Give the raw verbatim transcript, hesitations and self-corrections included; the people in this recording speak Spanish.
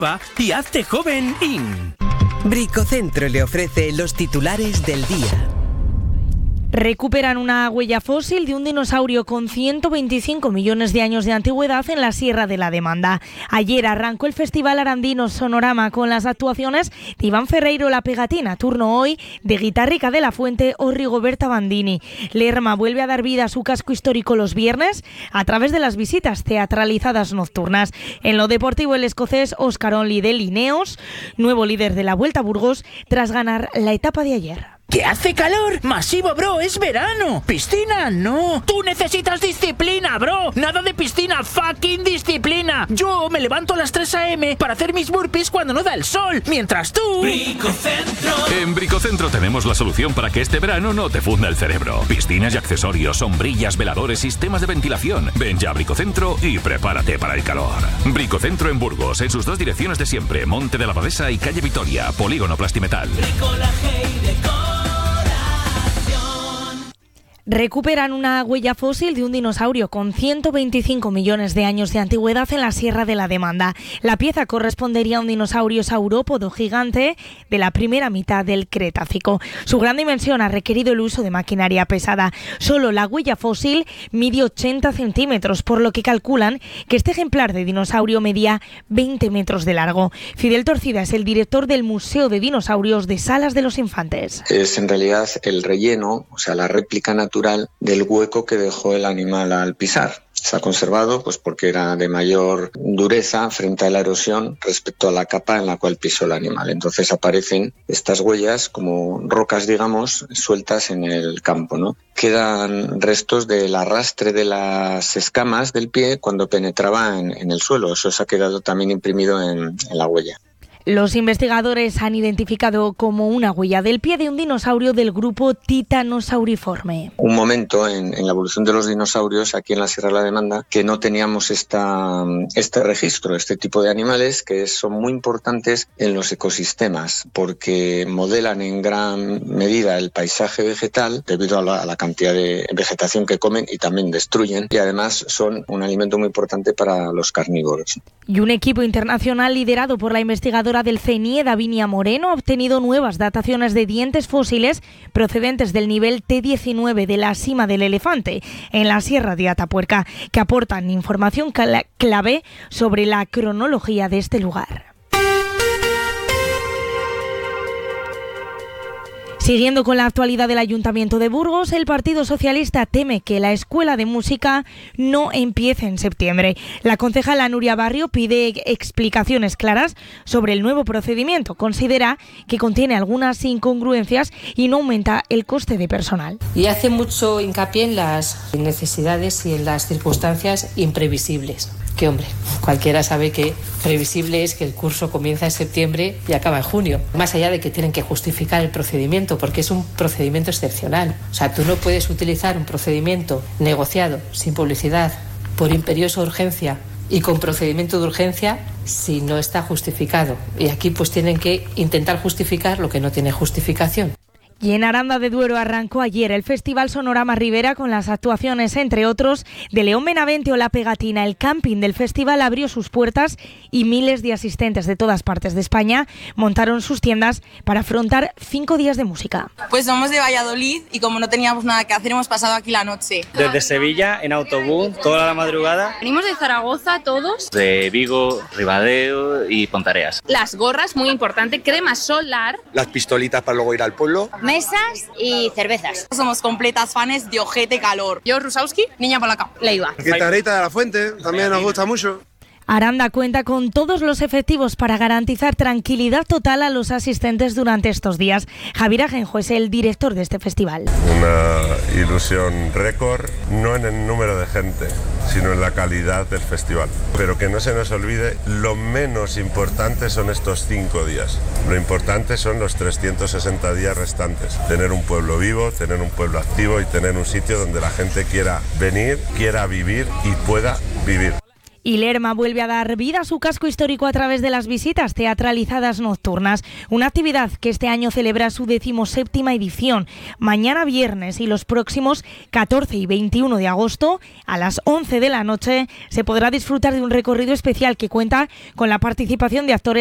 y hazte joven in. Bricocentro le ofrece los titulares del día. Recuperan una huella fósil de un dinosaurio con ciento veinticinco millones de años de antigüedad en la Sierra de la Demanda. Ayer arrancó el Festival Arandino Sonorama con las actuaciones de Iván Ferreiro La Pegatina, turno hoy de Guitarrica de la Fuente o Rigoberta Bandini. Lerma vuelve a dar vida a su casco histórico los viernes a través de las visitas teatralizadas nocturnas. En lo deportivo, el escocés Oscar Onley de Lineos, nuevo líder de la Vuelta a Burgos tras ganar la etapa de ayer. ¡Que hace calor! ¡Masivo, bro! ¡Es verano! ¡Piscina, no! ¡Tú necesitas disciplina, bro! ¡Nada de piscina! ¡Fucking disciplina! Yo me levanto a las tres a eme para hacer mis burpees cuando no da el sol, mientras tú... Bricocentro. En Bricocentro tenemos la solución para que este verano no te funda el cerebro. Piscinas y accesorios, sombrillas, veladores, sistemas de ventilación. Ven ya a Bricocentro y prepárate para el calor. Bricocentro en Burgos, en sus dos direcciones de siempre, Monte de la Abadesa y Calle Vitoria, Polígono Plastimetal. Bricolaje y decor. Recuperan una huella fósil de un dinosaurio con ciento veinticinco millones de años de antigüedad en la Sierra de la Demanda. La pieza correspondería a un dinosaurio saurópodo gigante de la primera mitad del Cretácico. Su gran dimensión ha requerido el uso de maquinaria pesada. Solo la huella fósil mide ochenta centímetros, por lo que calculan que este ejemplar de dinosaurio medía veinte metros de largo. Fidel Torcida es el director del Museo de Dinosaurios de Salas de los Infantes. Es en realidad el relleno, o sea, la réplica natural del hueco que dejó el animal al pisar. Se ha conservado pues porque era de mayor dureza frente a la erosión respecto a la capa en la cual pisó el animal. Entonces aparecen estas huellas como rocas, digamos, sueltas en el campo, ¿no? Quedan restos del arrastre de las escamas del pie cuando penetraba en, en el suelo. Eso se ha quedado también imprimido en, en la huella. Los investigadores han identificado como una huella del pie de un dinosaurio del grupo Titanosauriforme. Un momento en, en la evolución de los dinosaurios aquí en la Sierra de la Demanda que no teníamos esta, este registro, este tipo de animales que son muy importantes en los ecosistemas porque modelan en gran medida el paisaje vegetal debido a la, a la cantidad de vegetación que comen y también destruyen, y además son un alimento muy importante para los carnívoros. Y un equipo internacional liderado por la investigadora del CENIE, Davinia Moreno, ha obtenido nuevas dataciones de dientes fósiles procedentes del nivel T diecinueve de la Sima del Elefante, en la Sierra de Atapuerca, que aportan información clave sobre la cronología de este lugar. Siguiendo con la actualidad del Ayuntamiento de Burgos, el Partido Socialista teme que la Escuela de Música no empiece en septiembre. La concejala Nuria Barrio pide explicaciones claras sobre el nuevo procedimiento. Considera que contiene algunas incongruencias y no aumenta el coste de personal. Y hace mucho hincapié en las necesidades y en las circunstancias imprevisibles. Que hombre, cualquiera sabe que previsible es que el curso comienza en septiembre y acaba en junio. Más allá de que tienen que justificar el procedimiento, porque es un procedimiento excepcional. O sea, tú no puedes utilizar un procedimiento negociado, sin publicidad, por imperiosa urgencia y con procedimiento de urgencia si no está justificado. Y aquí pues tienen que intentar justificar lo que no tiene justificación. Y en Aranda de Duero arrancó ayer el Festival Sonorama Ribera con las actuaciones, entre otros, de León Benavente o La Pegatina. El camping del festival abrió sus puertas y miles de asistentes de todas partes de España montaron sus tiendas para afrontar cinco días de música. Pues somos de Valladolid y como no teníamos nada que hacer hemos pasado aquí la noche. Desde Sevilla en autobús toda la madrugada. Venimos de Zaragoza todos. De Vigo, Ribadeo y Pontareas. Las gorras, muy importante, crema solar. Las pistolitas para luego ir al pueblo. Mesas y cervezas. Somos completas fans de Ojete Calor. Yo, Rusowski, niña polaca, Leiva. Guitarrita de la Fuente, también nos gusta mucho. Aranda cuenta con todos los efectivos para garantizar tranquilidad total a los asistentes durante estos días. Javier Ajenjo es el director de este festival. Una ilusión récord, no en el número de gente, sino en la calidad del festival. Pero que no se nos olvide, lo menos importante son estos cinco días. Lo importante son los trescientos sesenta días restantes. Tener un pueblo vivo, tener un pueblo activo y tener un sitio donde la gente quiera venir, quiera vivir y pueda vivir. Y Lerma vuelve a dar vida a su casco histórico a través de las visitas teatralizadas nocturnas, una actividad que este año celebra su decimoséptima edición. Mañana viernes y los próximos catorce y veintiuno de agosto a las once de la noche se podrá disfrutar de un recorrido especial que cuenta con la participación de actores